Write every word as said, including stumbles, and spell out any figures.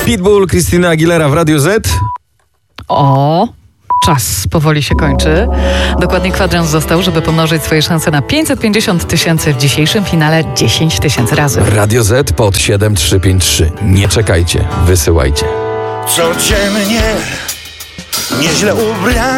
Pitbull, Christina Aguilera w Radiu Z. O, czas powoli się kończy. Dokładnie kwadrans został, żeby pomnożyć swoje szanse na pięćset pięćdziesiąt tysięcy w dzisiejszym finale dziesięć tysięcy razy. Radio Z pod siedem trzy pięć trzy. Nie czekajcie, wysyłajcie. Codziennie nieźle ubrany.